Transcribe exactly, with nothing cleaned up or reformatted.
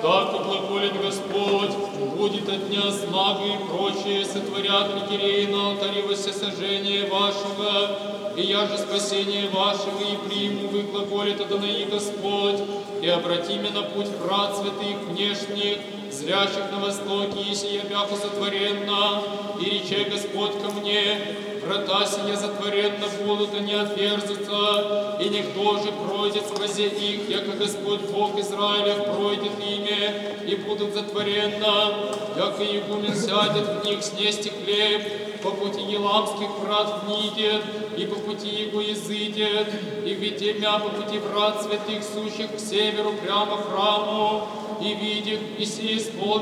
Так глаголит Господь, будет от дня смага и прочее, сотворят ликерей на алтаре во всесожжение вашего, и я же спасение вашего и приму, вы глаголит Адонai Господь, и обрати меня на путь врат святых внешних, зрящих на востоке, если я бяху сотворенна, и рече Господь ко мне, врата сия затворенно будут, и не отверзутся, и никто же пройдет сквозе их, яко Господь Бог Израилев пройдет ими, и будут затворенно, яко игумен сядет в них снести хлеб, по пути еламских врат внидет, и по пути его изыдет, и веди мя по пути врат святых сущих к северу прямо к храму, и видит, и си исполнит